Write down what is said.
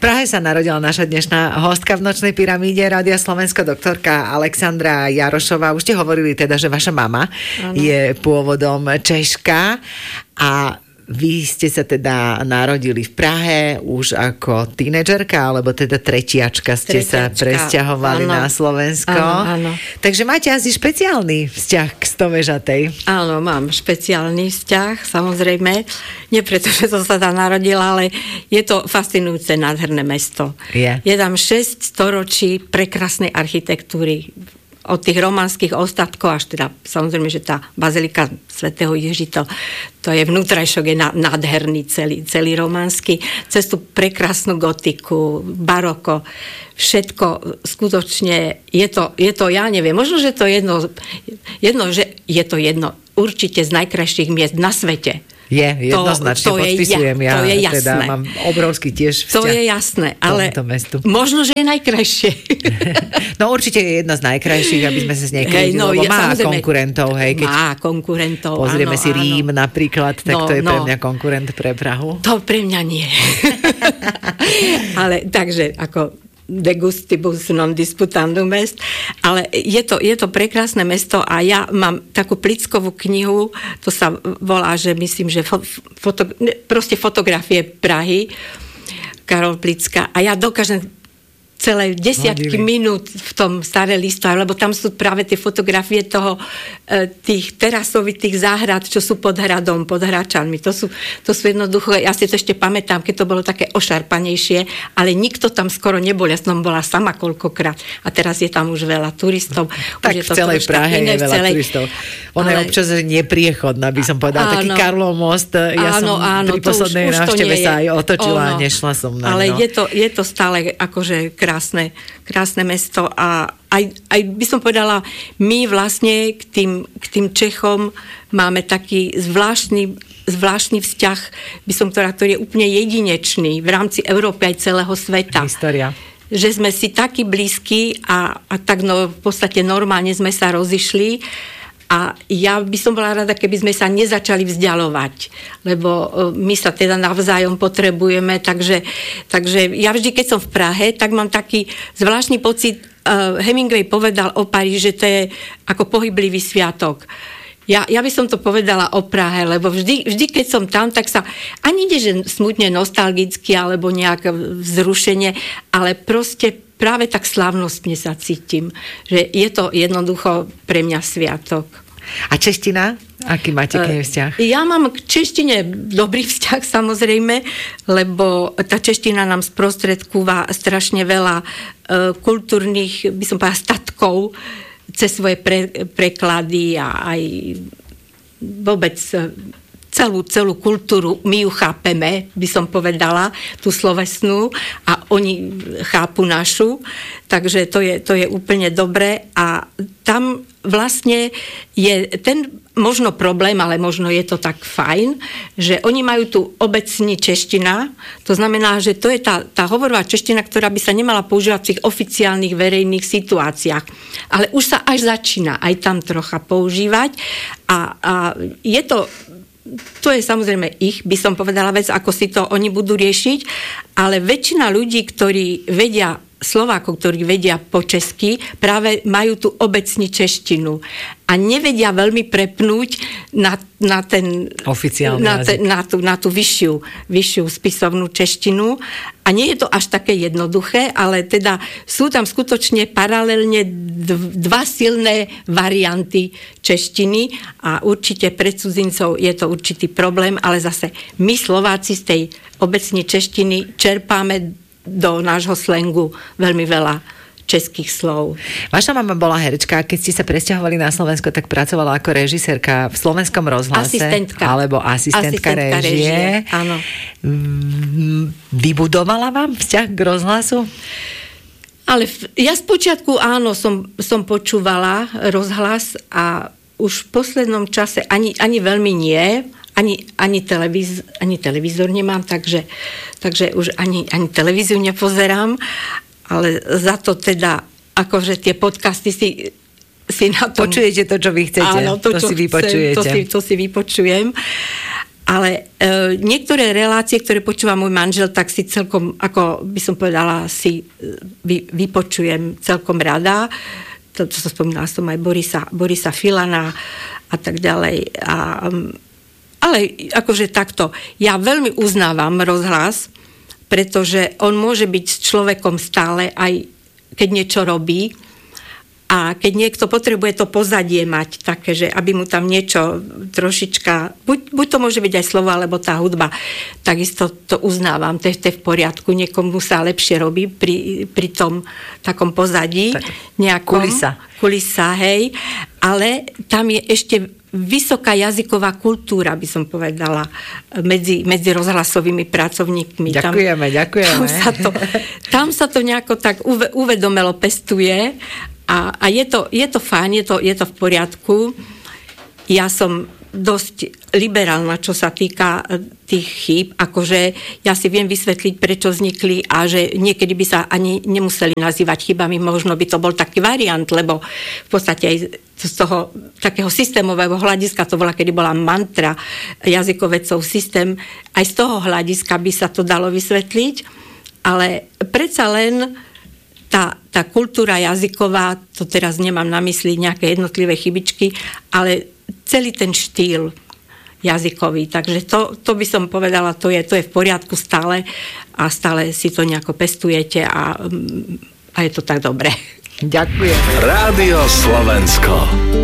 Prahe sa narodila naša dnešná hostka v Nočnej pyramíde Rádia Slovensko, doktorka Alexandra Jarošová. Už ste hovorili teda, že vaša mama je pôvodom Češka a vy ste sa teda narodili v Prahe už ako tínedžerka, alebo teda tretiačka ste sa presťahovali na Slovensko. Áno. Takže máte asi špeciálny vzťah k Stovežatej. Áno, mám špeciálny vzťah, samozrejme. Nie preto, že som sa tam narodila, ale je to fascinujúce, nádherné mesto. Je tam 6 storočí prekrásnej architektúry, od tých románskych ostatkov až teda, samozrejme, že tá bazilika svätého Jiří, to je vnútrajšok, je nádherný celý románsky, cez tú prekrásnu gotiku, baroko, všetko skutočne je to, ja neviem, možno, že to jedno, že je to jedno určite z najkrajších miest na svete. Jednoznačne podpisujem. To je jasné. Teda mám obrovský tiež vzťah. To je jasné, ale možno, že je najkrajšie. No určite je jedna z najkrajších, aby sme sa s niekým lebo má konkurentov. Má konkurentov, pozrieme si Rím napríklad, tak to je pre mňa konkurent pre Prahu. To pre mňa nie. Ale takže, ako de gustibus non disputandum est, ale je to prekrásne mesto a ja mám takú Plickovú knihu, to sa volá, že myslím, že proste fotografie Prahy, Karol Plicka, a ja dokážem celé desiatky minút v tom staré listovať, lebo tam sú práve tie fotografie tých terasovitých záhrad, čo sú pod hradom, pod Hračanmi. To sú jednoducho, ja si to ešte pamätám, keď to bolo také ošarpanejšie, ale nikto tam skoro nebol. Ja som bola sama koľkokrát a teraz je tam už veľa turistov. Tak v celej Prahe je veľa turistov. Ona je občas nepriechodná, by som povedala. Taký Karlov most, ja som pri poslednej návšteve sa aj otočila a nešla som na ňo. Ale je to stále akože krásne mesto a aj by som povedala, my vlastne k tým Čechom máme taký zvláštny vzťah, by som povedala, ktorý je úplne jedinečný v rámci Európy aj celého sveta. História. Že sme si takí blízki a tak v podstate normálne sme sa rozišli. A ja by som bola rada, keby sme sa nezačali vzdialovať, lebo my sa teda navzájom potrebujeme, takže ja vždy, keď som v Prahe, tak mám taký zvláštny pocit, Hemingway povedal o Paríži, že to je ako pohyblivý sviatok. Ja by som to povedala o Prahe, lebo vždy, keď som tam, tak sa ani nie, že smutne nostalgicky alebo nejak vzrušenie, ale proste práve tak slávnostne sa cítim, že je to jednoducho pre mňa sviatok. A čeština? Aký máte k nej vzťah? Ja mám k češtine dobrý vzťah, samozrejme, lebo tá čeština nám sprostredkúva strašne veľa kultúrnych, by som povedala, statkov cez svoje preklady a aj vôbec celú kultúru my ju chápeme, by som povedala, tú slovesnú, a oni chápu našu, takže to je úplne dobré a tam vlastne je ten možno problém, ale možno je to tak fajn, že oni majú tu obecní čeština, to znamená, že to je tá hovorová čeština, ktorá by sa nemala používať v tých oficiálnych verejných situáciách, ale už sa až začína aj tam trocha používať a je to je samozrejme by som povedala vec, ako si to oni budú riešiť, ale väčšina ľudí, ktorí vedia, Slovákov, ktorí vedia po česky, práve majú tú obecní češtinu a nevedia veľmi prepnúť na ten oficiálny na tú vyššiu spisovnú češtinu. A nie je to až také jednoduché, ale teda sú tam skutočne paralelne dva silné varianty češtiny a určite pre cudzincov je to určitý problém, ale zase my Slováci z tej obecnej češtiny čerpáme do nášho slangu veľmi veľa českých slov. Vaša mama bola herečka, keď ste sa presťahovali na Slovensko, tak pracovala ako režisérka v Slovenskom rozhlase. Asistentka réžie. Áno. Vybudovala vám vzťah k rozhlasu? Ale ja spočiatku áno, som počúvala rozhlas a už v poslednom čase ani veľmi nie. Ani televízor nemám, takže už ani televíziu nepozerám, ale za to teda, akože tie podcasty si na tom... Počujete to, čo vy chcete. Áno, to si vypočujete. To si vypočujem. Ale niektoré relácie, ktoré počúva môj manžel, tak si celkom, ako by som povedala, si vypočujem celkom rada. To spomínala som aj Borisa Filana a tak ďalej. Ale akože takto, ja veľmi uznávam rozhlas, pretože on môže byť s človekom stále, aj keď niečo robí. A keď niekto potrebuje to pozadie mať také, že aby mu tam niečo trošička, buď to môže byť aj slovo, alebo tá hudba, takisto to uznávam, to je v poriadku, niekomu sa lepšie robí pri tom takom pozadí. Nejakom, kulisa, hej. Ale tam je ešte vysoká jazyková kultúra, by som povedala, medzi rozhlasovými pracovníkmi. Ďakujeme. Tam sa to nejako tak uvedomelo pestuje. A je to fajn, je to v poriadku. Ja som dosť liberálna, čo sa týka tých chýb, akože ja si viem vysvetliť, prečo vznikli a že niekedy by sa ani nemuseli nazývať chybami, možno by to bol taký variant, lebo v podstate aj z toho takého systémového hľadiska, to bola, kedy bola mantra jazykovedcov systém, aj z toho hľadiska by sa to dalo vysvetliť, ale predsa len tá kultúra jazyková, to teraz nemám na mysli nejaké jednotlivé chybičky, ale celý ten štýl jazykový. Takže to by som povedala, to je v poriadku stále a stále si to nejako pestujete a je to tak dobre. Ďakujem. Rádio Slovensko.